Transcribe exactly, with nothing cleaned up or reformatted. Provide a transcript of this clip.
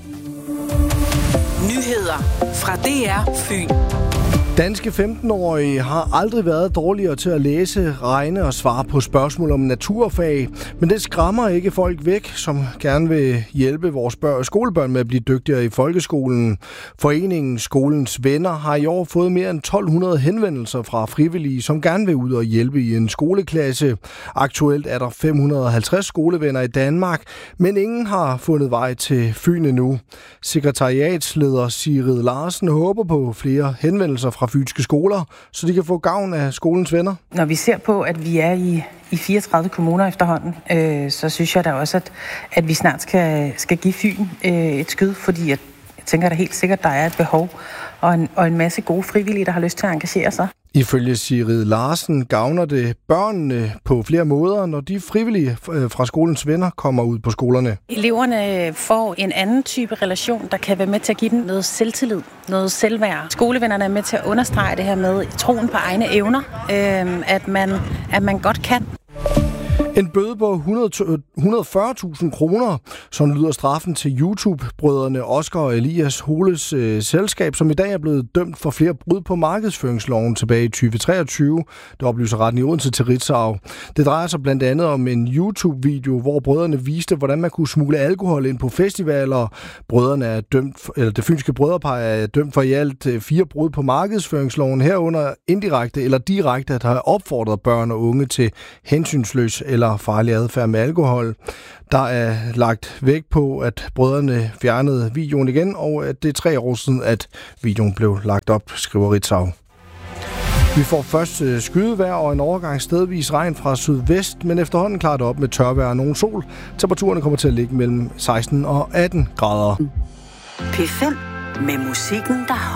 Nyheder fra D R Fyn. Danske femten-årige har aldrig været dårligere til at læse, regne og svare på spørgsmål om naturfag. Men det skræmmer ikke folk væk, som gerne vil hjælpe vores børn, skolebørn med at blive dygtigere i folkeskolen. Foreningen Skolens Venner har i år fået mere end tolv hundrede henvendelser fra frivillige, som gerne vil ud og hjælpe i en skoleklasse. Aktuelt er der fem hundrede og halvtreds skolevenner i Danmark, men ingen har fundet vej til Fyn endnu. Sekretariatsleder Sigrid Larsen håber på flere henvendelser fra fynske skoler, så de kan få gavn af Skolens Venner. Når vi ser på, at vi er i, i fireogtredive kommuner efterhånden, øh, så synes jeg da også, at, at vi snart skal, skal give Fyn øh, et skud, fordi jeg, jeg tænker da helt sikkert, at der er et behov og en, og en masse gode frivillige, der har lyst til at engagere sig. Ifølge Sigrid Larsen gavner det børnene på flere måder, når de frivillige fra Skolens Venner kommer ud på skolerne. Eleverne får en anden type relation, der kan være med til at give dem noget selvtillid, noget selvværd. Skolevennerne er med til at understrege det her med troen på egne evner, øh, at, man, at man godt kan. En bøde på hundrede og fyrre tusind kroner, som lyder straffen til YouTube-brødrene Oscar og Elias Holes øh, selskab, som i dag er blevet dømt for flere brud på markedsføringsloven tilbage i tyve treogtyve. Det oplyser retten i Odense til Ritzau. Det drejer sig blandt andet om en YouTube-video, hvor brødrene viste, hvordan man kunne smugle alkohol ind på festivaler. Brødrene er dømt, eller det fynske brødrepar er dømt for i alt fire brud på markedsføringsloven, herunder indirekte eller direkte at have opfordret børn og unge til hensynsløs eller farlig adfærd med alkohol. Der er lagt vægt på, at brødrene fjernede videoen igen, og at det er tre år siden, at videoen blev lagt op, skriver Ritzau. Vi får først skydevejr og en overgang stedvis regn fra sydvest, men efterhånden klarer det op med tørvejr og nogen sol. Temperaturerne kommer til at ligge mellem seksten og atten grader. P fem med musikken, der